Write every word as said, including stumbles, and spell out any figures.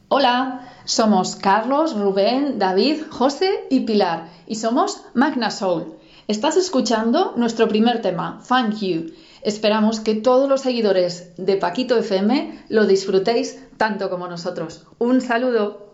Hola, somos Carlos, Rubén, David, José y Pilar y somos Magna Soul. Estás escuchando nuestro primer tema, Thank You. Esperamos que todos los seguidores de Paquito F M lo disfrutéis tanto como nosotros. Un saludo.